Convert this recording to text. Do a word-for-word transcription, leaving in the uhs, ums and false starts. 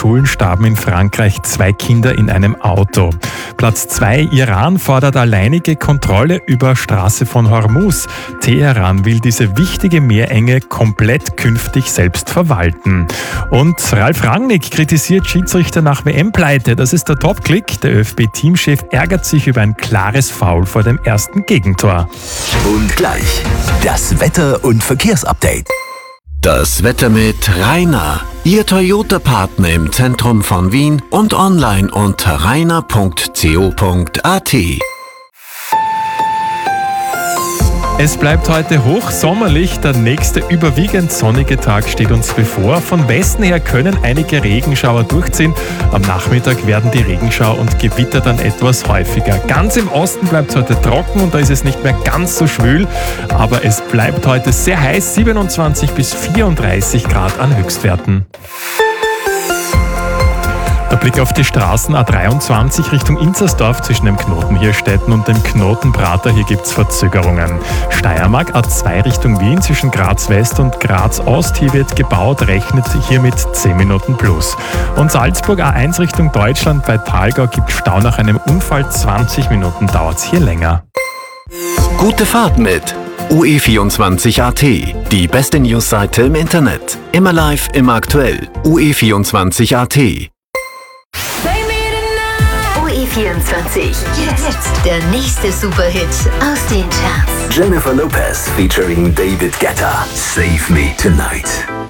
Schulen starben in Frankreich zwei Kinder in einem Auto. Platz zwei, Iran fordert alleinige Kontrolle über Straße von Hormuz. Teheran will diese wichtige Meerenge komplett künftig selbst verwalten. Und Ralf Rangnick kritisiert Schiedsrichter nach W M-Pleite. Das ist der Top-Klick. Der ÖFB-Teamchef ärgert sich über ein klares Foul vor dem ersten Gegentor. Und gleich das Wetter- und Verkehrsupdate. Das Wetter mit Rainer, Ihr Toyota-Partner im Zentrum von Wien und online unter rainer punkt co punkt at. Es bleibt heute hochsommerlich, der nächste überwiegend sonnige Tag steht uns bevor. Von Westen her können einige Regenschauer durchziehen. Am Nachmittag werden die Regenschauer und Gewitter dann etwas häufiger. Ganz im Osten bleibt es heute trocken und da ist es nicht mehr ganz so schwül. Aber es bleibt heute sehr heiß, siebenundzwanzig bis vierunddreißig Grad an Höchstwerten. Der Blick auf die Straßen A dreiundzwanzig Richtung Inzersdorf zwischen dem Knoten Hirstetten und dem Knoten Prater. Hier gibt es Verzögerungen. Steiermark A zwei Richtung Wien zwischen Graz West und Graz Ost. Hier wird gebaut, rechnet hier mit zehn Minuten plus. Und Salzburg A eins Richtung Deutschland bei Thalgau gibt Stau nach einem Unfall. zwanzig Minuten dauert es hier länger. Gute Fahrt mit U E vierundzwanzig Punkt at, die beste Newsseite im Internet. Immer live, immer aktuell. U E vierundzwanzig Punkt at. U E vierundzwanzig. Jetzt der nächste Superhit aus den Charts. Jennifer Lopez featuring David Guetta. Save Me Tonight.